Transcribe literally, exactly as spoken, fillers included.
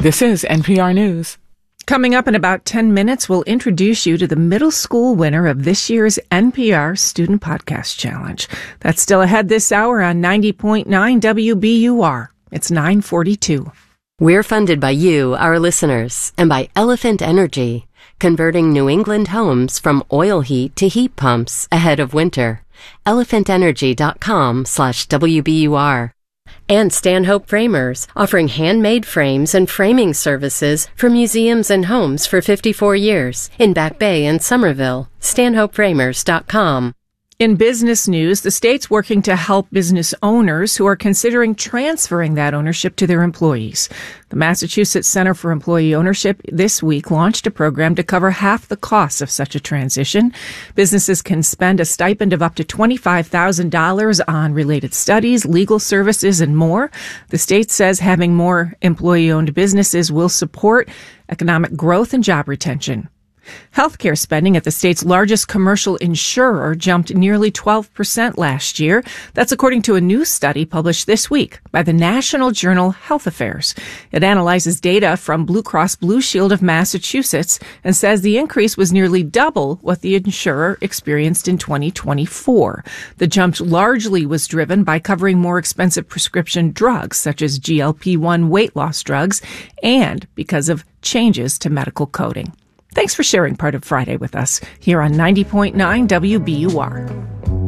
This is N P R News. Coming up in about ten minutes, we'll introduce you to the middle school winner of this year's N P R Student Podcast Challenge. That's still ahead this hour on ninety point nine W B U R. It's nine forty-two. We're funded by you, our listeners, and by Elephant Energy, converting New England homes from oil heat to heat pumps ahead of winter. elephant energy dot com slash W B U R. And Stanhope Framers, offering handmade frames and framing services for museums and homes for fifty-four years in Back Bay and Somerville. stanhope framers dot com. In business news, the state's working to help business owners who are considering transferring that ownership to their employees. The Massachusetts Center for Employee Ownership this week launched a program to cover half the costs of such a transition. Businesses can spend a stipend of up to twenty-five thousand dollars on related studies, legal services, and more. The state says having more employee-owned businesses will support economic growth and job retention. Healthcare spending at the state's largest commercial insurer jumped nearly twelve percent last year. That's according to a new study published this week by the National Journal Health Affairs. It analyzes data from Blue Cross Blue Shield of Massachusetts and says the increase was nearly double what the insurer experienced in twenty twenty-four. The jump largely was driven by covering more expensive prescription drugs, such as G L P one weight loss drugs, and because of changes to medical coding. Thanks for sharing part of Friday with us here on ninety point nine W B U R.